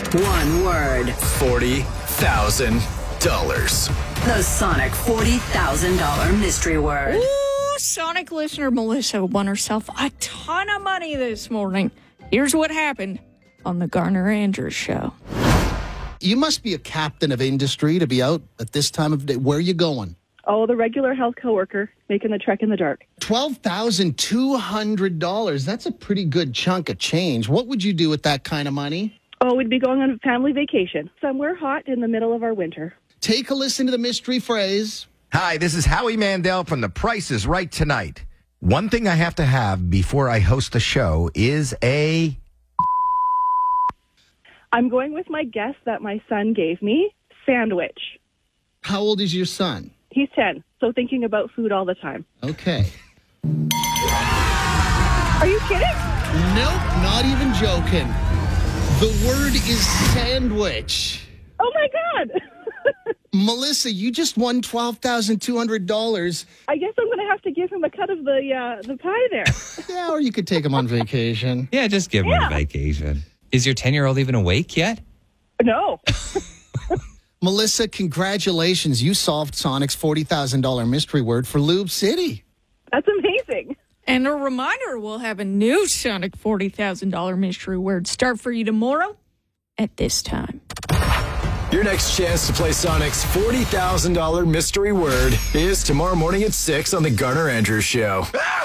One word. $40,000. The Sonic $40,000 mystery word. Ooh, Sonic listener Melissa won herself a ton of money this morning. Here's what happened on the Garner Andrews Show. You must be a captain of industry to be out at this time of day. Where are you going? Oh, the regular health coworker making the trek in the dark. $12,200. That's a pretty good chunk of change. What would you do with that kind of money? Oh, we'd be going on a family vacation somewhere hot in the middle of our winter. Take a listen to the mystery phrase. Hi, this is Howie Mandel from The Price is Right Tonight. One thing I have to have before I host the show is a... I'm going with my guess that my son gave me, sandwich. How old is your son? He's 10, so thinking about food all the time. Okay. Are you kidding? Nope, not even joking. The word is sandwich. Oh, my God. Melissa, you just won $12,200. I guess I'm going to have to give him a cut of the pie there. Yeah, or you could take him on vacation. Yeah, just give him a vacation. Is your 10-year-old even awake yet? No. Melissa, congratulations. You solved Sonic's $40,000 mystery word for Lube City. That's amazing. And a reminder, we'll have a new Sonic $40,000 mystery word start for you tomorrow at this time. Your next chance to play Sonic's $40,000 mystery word is tomorrow morning at 6 on the Garner Andrews Show.